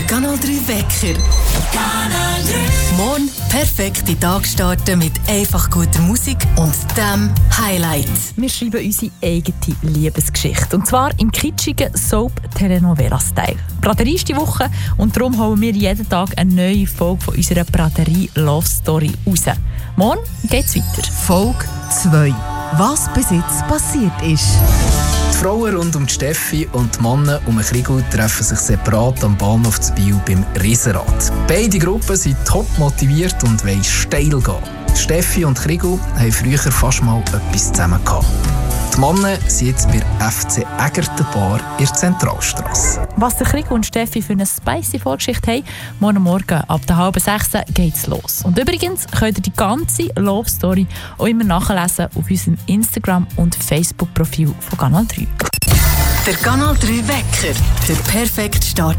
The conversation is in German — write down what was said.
Kanal 3 Wecker. Kanal 3. Morgen perfekt in den Tag starten mit einfach guter Musik und dem Highlight. Wir schreiben unsere eigene Liebesgeschichte. Und zwar im kitschigen Soap-Telenovela-Style. Braterie ist die Woche und darum holen wir jeden Tag eine neue Folge von unserer Braterie-Love-Story raus. Morgen geht's weiter. Folge 2. Was bis jetzt passiert ist. Die Frauen rund um die Steffi und die Männer um Krigo treffen sich separat am Bahnhof zu Biel beim Riesenrad. Beide Gruppen sind top motiviert und wollen steil gehen. Steffi und Krigo haben früher fast mal etwas zusammen gehabt. Die Männer sind jetzt bei FC Egerten Bar in der Zentralstrasse. Was der Krigo und Steffi für eine spicy Vorgeschichte haben, morgen ab der 5:30 geht's los. Und übrigens könnt ihr die ganze Love Story auch immer nachlesen auf unserem Instagram- und Facebook-Profil von Kanal 3. Der Kanal 3 Wecker. Der perfekte Start